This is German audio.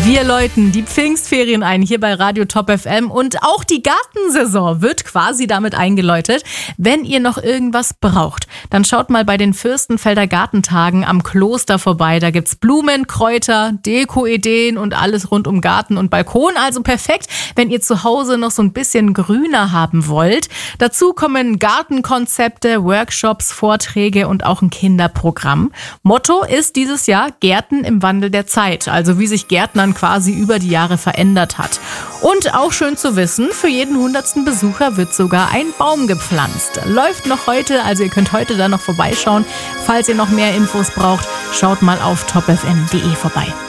Wir läuten die Pfingstferien ein hier bei Radio Top FM und auch die Gartensaison wird quasi damit eingeläutet. Wenn ihr noch irgendwas braucht, dann schaut mal bei den Fürstenfelder Gartentagen am Kloster vorbei. Da gibt's Blumen, Kräuter, Deko-Ideen und alles rund um Garten und Balkon. Also perfekt, wenn ihr zu Hause noch so ein bisschen grüner haben wollt. Dazu kommen Gartenkonzepte, Workshops, Vorträge und auch ein Kinderprogramm. Motto ist dieses Jahr Gärten im Wandel der Zeit. Also wie sich Gärtnern quasi über die Jahre verändert hat. Und auch schön zu wissen, für jeden 100. Besucher wird sogar ein Baum gepflanzt. Läuft noch heute, also ihr könnt heute da noch vorbeischauen. Falls ihr noch mehr Infos braucht, schaut mal auf topfm.de vorbei.